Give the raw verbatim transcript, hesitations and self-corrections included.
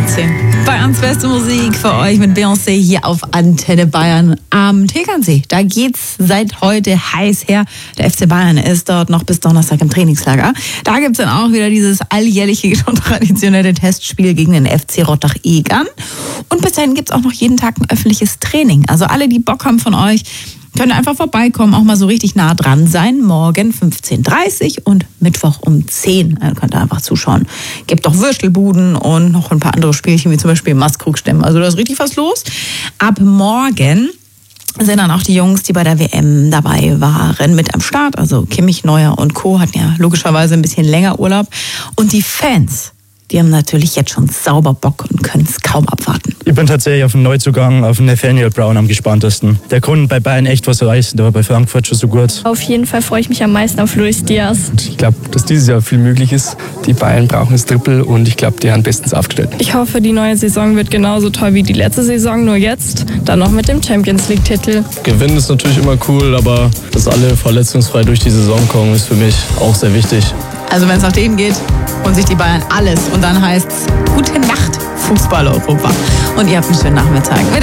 neunzehn. Bayerns beste Musik für euch mit Beyoncé hier auf Antenne Bayern am Tegernsee. Da geht's seit heute heiß her. Der F C Bayern ist dort noch bis Donnerstag im Trainingslager. Da gibt's dann auch wieder dieses alljährliche schon traditionelle Testspiel gegen den F C Rottach-Egern. Und bis dahin gibt's auch noch jeden Tag ein öffentliches Training. Also alle, die Bock haben von euch, können einfach vorbeikommen, auch mal so richtig nah dran sein. Morgen fünfzehn Uhr dreißig und Mittwoch um zehn. Dann könnt ihr einfach zuschauen. Gibt auch Würstelbuden und noch ein paar andere Spielchen, wie zum Beispiel Maskrug-Stemmen. Also da ist richtig was los. Ab morgen sind dann auch die Jungs, die bei der W M dabei waren, mit am Start. Also Kimmich, Neuer und Co. hatten ja logischerweise ein bisschen länger Urlaub. Und die Fans, die haben natürlich jetzt schon sauber Bock und können es kaum abwarten. Ich bin tatsächlich auf den Neuzugang, auf den Nathaniel Brown am gespanntesten. Der kann bei Bayern echt was reißen, der war bei Frankfurt schon so gut. Auf jeden Fall freue ich mich am meisten auf Luis Diaz. Ich glaube, dass dieses Jahr viel möglich ist. Die Bayern brauchen das Triple und ich glaube, die haben bestens aufgestellt. Ich hoffe, die neue Saison wird genauso toll wie die letzte Saison, nur jetzt dann noch mit dem Champions League-Titel. Gewinnen ist natürlich immer cool, aber dass alle verletzungsfrei durch die Saison kommen, ist für mich auch sehr wichtig. Also wenn es nach denen geht, holen sich die Bayern alles. Und dann heißt's Gute Nacht, Fußball Europa. Und ihr habt einen schönen Nachmittag. Mit